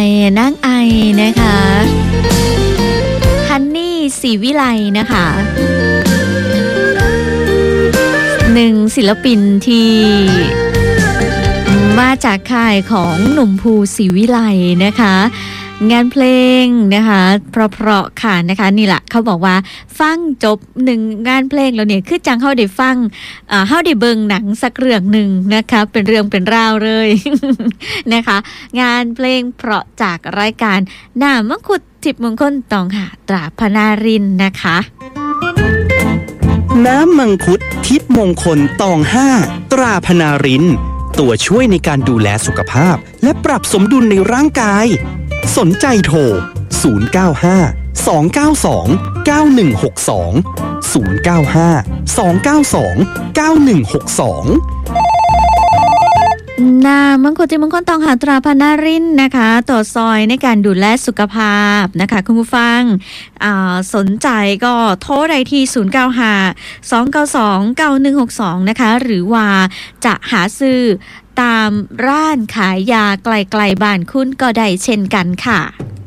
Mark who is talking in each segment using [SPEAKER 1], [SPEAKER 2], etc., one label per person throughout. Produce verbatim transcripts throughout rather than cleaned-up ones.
[SPEAKER 1] นางไอนะคะฮันนี่ศรีวิไลนะคะหนึ่งศิลปินที่มาจากค่ายของหนุ่มภูศรีวิไลนะคะงานเพลงนะคะเพราะๆค่ะนะคะนี่แหละเขาบอกว่าฟังจบหนึ่งงานเพลงแล้วเนี่ยคือจังเฮาได้ฟังอ่าเฮาได้เบิ่งหนังสักเรื่องหนึ่งนะคะเป็นเรื่องเป็นราวเลย นะคะงานเพลงเพราะจากรายการน้ำมังคุดทิพย์มงคลตองค่ะตราพนารินนะคะ
[SPEAKER 2] น้ำมังคุดทิพย์มงคลตองห้าตราพนารินตัวช่วยในการดูแลสุขภาพและปรับสมดุลในร่างกายสนใจโทรศูนย์ เก้า ห้า สอง เก้า สอง เก้า หนึ่ง หก สอง ศูนย์ เก้า ห้า สอง เก้า สอง เก้า หนึ่ง หก สอง
[SPEAKER 1] น้ำมังคุดทิพย์มงคลตองหาตราพนารินนะคะต่อซอยในการดูแลสุขภาพนะคะคุณผู้ฟังสนใจก็โทรได้ที่ศูนย์ เก้า ห้า สอง เก้า สอง เก้า หนึ่ง หก สองนะคะหรือว่าจะหาซื้อตามร้านขายยาไกลๆบ้านคุณก็ได้เช่นกันค่ะ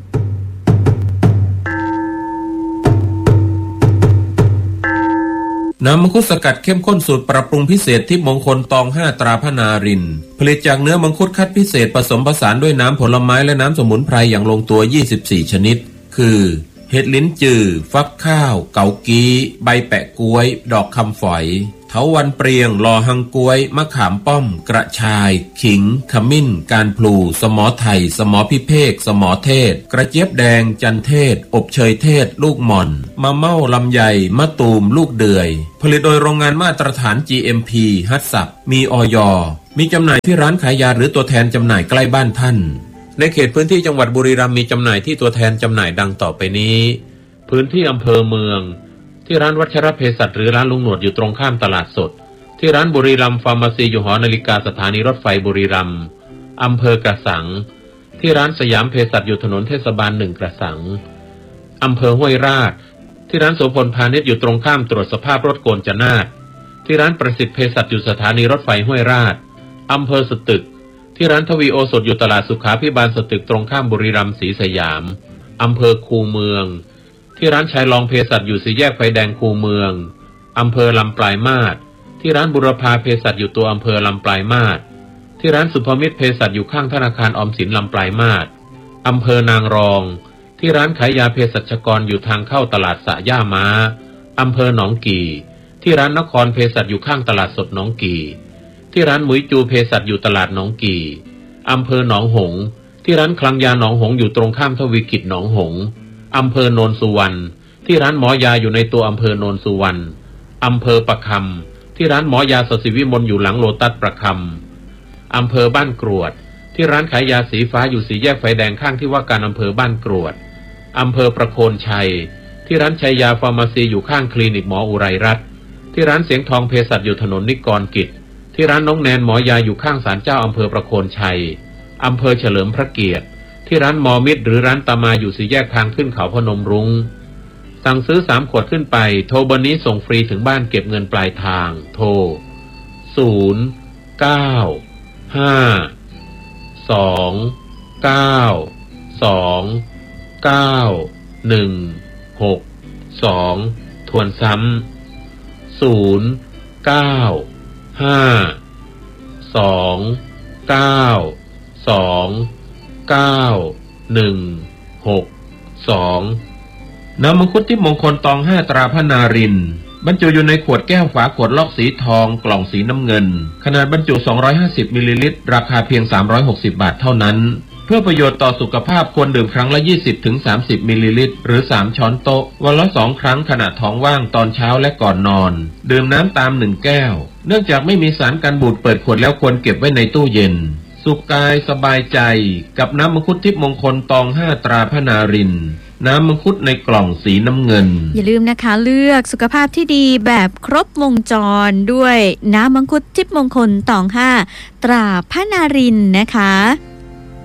[SPEAKER 3] น้ำมังคุดสกัดเข้มข้นสูตรปรับปรุงพิเศษทิพย์มงคลตองห้าตราพนารินผลิตจากเนื้อมังคุดคัดพิเศษผสมผสานด้วยน้ำผลไม้และน้ำสมุนไพรอย่างลงตัวยี่สิบสี่ชนิดคือเห็ดลิ้นจือฟักข้าวเกากี้ใบแปะก๊วยดอกคำฝอยเถาวัลย์เปรียงลอหังก๊วยมะขามป้อมกระชายขิงขมิ้นการพลูสมอไทยสมอพิเภกสมอเทศกระเจี๊ยบแดงจันเทศอบเชยเทศลูกหม่อนมะเม่าลำไยมะตูมลูกเดือยผลิตโดยโรงงานมาตรฐาน จี เอ็ม พี ฮัตสับมีอย.มีจำหน่ายที่ร้านขายยาหรือตัวแทนจำหน่ายใกล้บ้านท่านในเขตพื้นที่จังหวัดบุรีรัมย์มีจำหน่ายที่ตัวแทนจำหน่ายดังต่อไปนี้พื้นที่อำเภอเมืองที่ร้านวัชรเภสัชหรือร้านลุงหนวดอยู่ตรงข้ามตลาดสดที่ร้านบุรีรัมย์ฟาร์มาซีอยู่หอนาฬิกาสถานีรถไฟบุรีรัมย์อำเภอกระสังที่ร้านสยามเภสัชอยู่ถนนเทศบาลหนึ่งกระสังอำเภอห้วยราชที่ร้านโสพลพาณิชย์อยู่ตรงข้ามตรวจสภาพรถโกนจนาถที่ร้านประสิทธิ์เภสัชอยู่สถานีรถไฟห้วยราชอำเภอสตึกที่ร้านทวีโอสถอยู่ตลาดสุขาภิบาลสตึกตรงข้ามบุรีรัมย์ศรีสยามอำเภอคูเมืองที่ร้านชายรองเภสัชอยู่สี่แยกไฟแดงคูเมืองอำเภอลำปลายมาศที่ร้านบุรพาเภสัชอยู่ตัวอำเภอลำปลายมาศที่ร้านสุภมิตรเภสัชอยู่ข้างธนาคารออมสินลำปลายมาศอำเภอนางรองที่ร้านขายยาเภสัชกรอยู่ทางเข้าตลาดสะย่าม้าอำเภอหนองกี่ที่ร้านนครเภสัชอยู่ข้างตลาดสดหนองกี่ที่ร้านหมุยจูเภสัชอยู่ตลาดหนองกี่อำเภอหนองหงส์ที่ร้านคลังยาหนองหงส์อยู่ตรงข้ามทวีกิจหนองหงส์อำเภอโนนสุวรรณที่ร้านหมอยาอยู่ในตัวอำเภอโนนสุวรรณอำเภอประคำที่ร้านหมอยาสศิวิมลอยู่หลังโลตัสประคำอำเภอบ้านกรวดที่ร้านขายยาสีฟ้าอยู่สี่แยกไฟแดงข้างที่ว่าการอำเภอบ้านกรวดอำเภอประโคนชัยที่ร้านชัยยาฟาร์มาซีอยู่ข้างคลินิกหมออุไรรัตน์ที่ร้านเสียงทองเภสัชอยู่ถนนนิกรกิจที่ร้านน้องแนนหมอยาอยู่ข้างศาลเจ้าอำเภอประโคนชัยอำเภอเฉลิมพระเกียรติที่ร้านมอมิตรหรือร้านตามาอยู่สี่แยกทางขึ้นเขาพนมรุ้งสั่งซื้อสามขวดขึ้นไปโทรเบอร์นี้ส่งฟรีถึงบ้านเก็บเงินปลายทางโทรศูนย์ เก้า ห้า สอง เก้า สอง เก้า หนึ่ง หก สองทวนซ้ำศูนย์ เก้า ห้า สอง เก้า สอง เก้า หนึ่ง หก สองน้ำมังคุดทิพย์มงคลตองห้าตราพนารินบรรจุอยู่ในขวดแก้วฝาขวดล็อกสีทองกล่องสีน้ำเงินขนาดบรรจุสองร้อยห้าสิบมิลลิลิตรราคาเพียงสามร้อยหกสิบบาทเท่านั้นเพื่อประโยชน์ต่อสุขภาพควรดื่มครั้งละ ยี่สิบถึงสามสิบมิลลิลิตรหรือสามช้อนโต๊ะวันละสองครั้งขณะท้องว่างตอนเช้าและก่อนนอนดื่มน้ำตามหนึ่งแก้วเนื่องจากไม่มีสารกันบูดเปิดขวดแล้วควรเก็บไว้ในตู้เย็นสุขกายสบายใจกับน้ำมังคุดทิพย์มงคลตองห้าตราพนารินน้ำมังคุดในกล่องสีน้ำเงิน
[SPEAKER 1] อย่าลืมนะคะเลือกสุขภาพที่ดีแบบครบวงจรด้วยน้ำมังคุดทิพย์มงคลตองห้าตราพนารินนะคะ